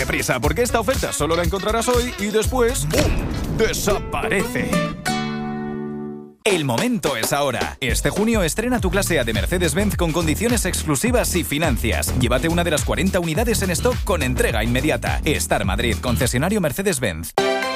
prisa, porque esta oferta solo la encontrarás hoy y después ¡pum!, desaparece. El momento es ahora. Este junio estrena tu clase A de Mercedes-Benz con condiciones exclusivas y financias. Llévate una de las 40 unidades en stock con entrega inmediata. Star Madrid, concesionario Mercedes-Benz.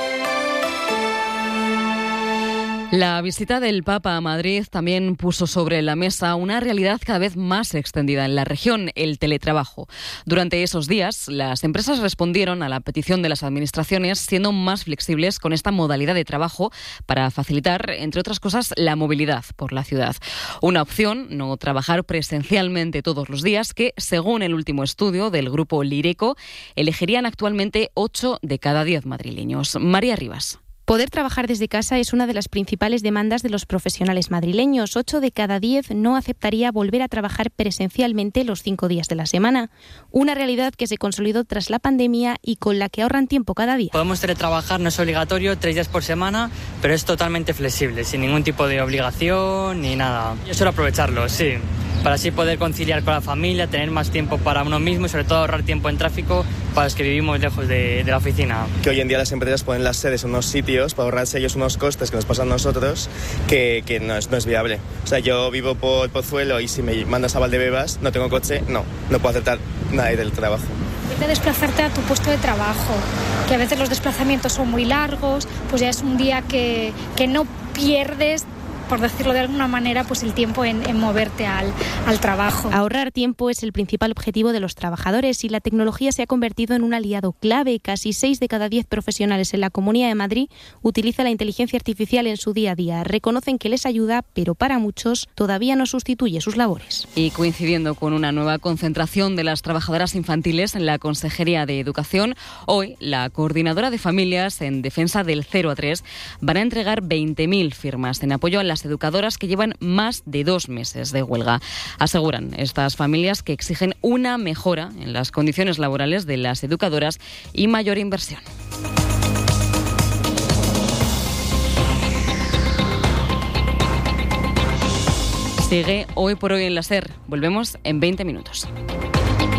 La visita del Papa a Madrid también puso sobre la mesa una realidad cada vez más extendida en la región, el teletrabajo. Durante esos días, las empresas respondieron a la petición de las administraciones siendo más flexibles con esta modalidad de trabajo para facilitar, entre otras cosas, la movilidad por la ciudad. Una opción, no trabajar presencialmente todos los días, que, según el último estudio del grupo Lireco, elegirían actualmente 8 de cada 10 madrileños. María Rivas. Poder trabajar desde casa es una de las principales demandas de los profesionales madrileños. 8 de cada 10 no aceptaría volver a trabajar presencialmente los 5 días de la semana. Una realidad que se consolidó tras la pandemia y con la que ahorran tiempo cada día. Podemos teletrabajar, no es obligatorio, 3 días por semana, pero es totalmente flexible, sin ningún tipo de obligación ni nada. Yo suelo aprovecharlo, sí, para así poder conciliar con la familia, tener más tiempo para uno mismo y sobre todo ahorrar tiempo en tráfico para los que vivimos lejos de la oficina. Que hoy en día las empresas ponen las sedes en unos sitios para ahorrarse ellos unos costes que nos pasan a nosotros que no es viable. O sea, yo vivo por Pozuelo y si me mandas a Valdebebas, no tengo coche, no puedo aceptar nada del trabajo. De desplazarte a tu puesto de trabajo, que a veces los desplazamientos son muy largos, pues ya es un día que no pierdes, por decirlo de alguna manera, pues el tiempo en moverte al trabajo. Ahorrar tiempo es el principal objetivo de los trabajadores y la tecnología se ha convertido en un aliado clave. Casi 6 de cada 10 profesionales en la Comunidad de Madrid utilizan la inteligencia artificial en su día a día. Reconocen que les ayuda, pero para muchos todavía no sustituye sus labores. Y coincidiendo con una nueva concentración de las trabajadoras infantiles en la Consejería de Educación, hoy la Coordinadora de Familias en Defensa del 0 a 3 van a entregar 20.000 firmas en apoyo a las educadoras que llevan más de 2 meses de huelga. Aseguran estas familias que exigen una mejora en las condiciones laborales de las educadoras y mayor inversión. Sigue Hoy por Hoy en la SER. Volvemos en 20 minutos.